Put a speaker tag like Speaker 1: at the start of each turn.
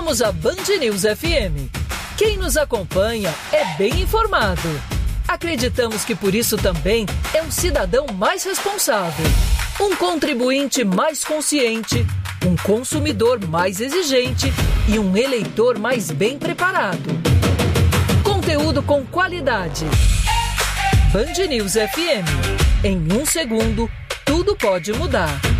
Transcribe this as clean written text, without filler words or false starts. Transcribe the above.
Speaker 1: Somos a Band News FM. Quem nos acompanha é bem informado. Acreditamos que por isso também é um cidadão mais responsável, um contribuinte mais consciente, um consumidor mais exigente e um eleitor mais bem preparado. Conteúdo com qualidade. Band News FM. Em um segundo, tudo pode mudar.